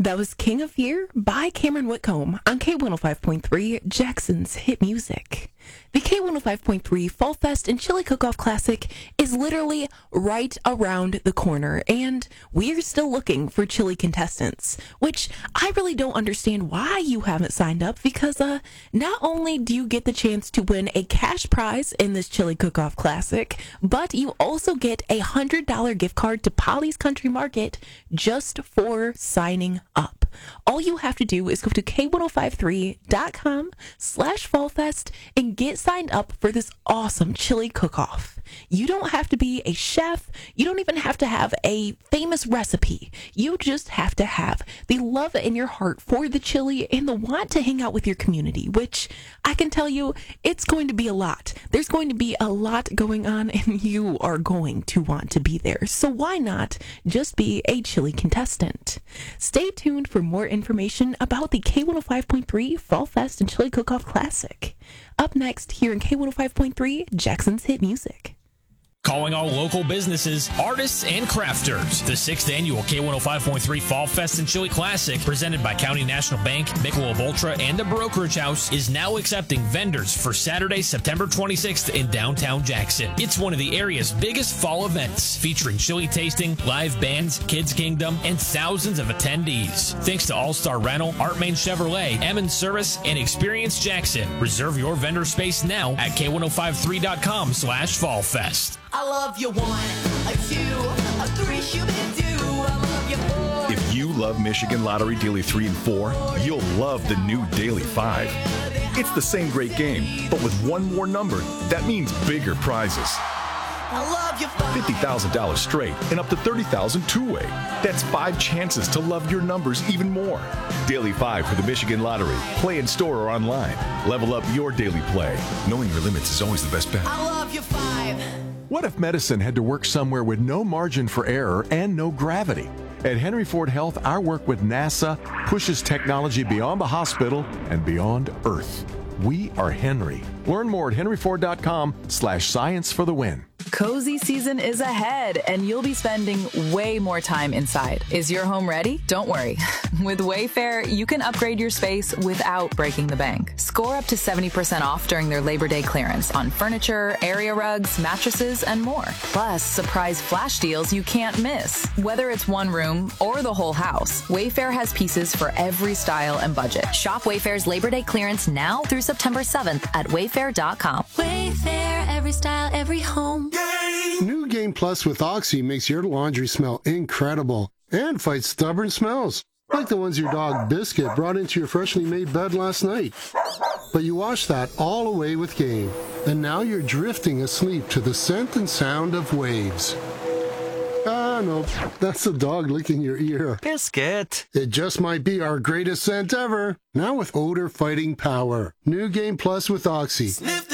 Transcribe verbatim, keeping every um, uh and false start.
That was King of Fear by Cameron Whitcomb on K one oh five point three, Jackson's Hit Music. The K one oh five point three Fall Fest and Chili Cook-Off Classic is literally right around the corner, and we're still looking for chili contestants, which I really don't understand why you haven't signed up, because uh, not only do you get the chance to win a cash prize in this Chili Cook-Off Classic, but you also get a one hundred dollars gift card to Polly's Country Market just for signing up. All you have to do is go to K one oh five three dot com slash fallfest and get signed up for this awesome chili cook-off. You don't have to be a chef. You don't even have to have a famous recipe. You just have to have the love in your heart for the chili and the want to hang out with your community, which I can tell you, it's going to be a lot. There's going to be a lot going on, and you are going to want to be there. So why not just be a chili contestant? Stay tuned for more information about the K one oh five point three Fall Fest and Chili Cook-Off Classic. Up next, here in K one oh five point three, Jackson's Hit Music. Calling all local businesses, artists, and crafters. The sixth annual K one oh five point three Fall Fest and Chili Classic, presented by County National Bank, Michelob Ultra, and the Brokerage House, is now accepting vendors for Saturday, September twenty-sixth in downtown Jackson. It's one of the area's biggest fall events, featuring chili tasting, live bands, Kids Kingdom, and thousands of attendees. Thanks to All-Star Rental, Art Main Chevrolet, Emmons Service, and Experience Jackson. Reserve your vendor space now at K one oh five three dot com slash fall fest. I love you one, a two, a three, shoo-be-doo. I love you four. If you love Michigan Lottery Daily three and four, you'll love the new Daily five. It's the same great game, but with one more number, that means bigger prizes. I love you five. fifty thousand dollars straight and up to thirty thousand dollars two-way. That's five chances to love your numbers even more. Daily five for the Michigan Lottery. Play in store or online. Level up your daily play. Knowing your limits is always the best bet. I love you five. What if medicine had to work somewhere with no margin for error and no gravity? At Henry Ford Health, our work with NASA pushes technology beyond the hospital and beyond Earth. We are Henry. Learn more at henry ford dot com slash science for the win. Cozy season is ahead, and you'll be spending way more time inside. Is your home ready? Don't worry. With Wayfair, you can upgrade your space without breaking the bank. Score up to seventy percent off during their Labor Day clearance on furniture, area rugs, mattresses, and more. Plus, surprise flash deals you can't miss. Whether it's one room or the whole house, Wayfair has pieces for every style and budget. Shop Wayfair's Labor Day clearance now through September seventh at wayfair dot com. Wayfair, every style, every home. New Game Plus with Oxy makes your laundry smell incredible and fights stubborn smells, like the ones your dog Biscuit brought into your freshly made bed last night. But you washed that all away with Game, and now you're drifting asleep to the scent and sound of waves. Ah, no, that's the dog licking your ear. Biscuit. It just might be our greatest scent ever. Now with odor-fighting power. New Game Plus with Oxy. Sniff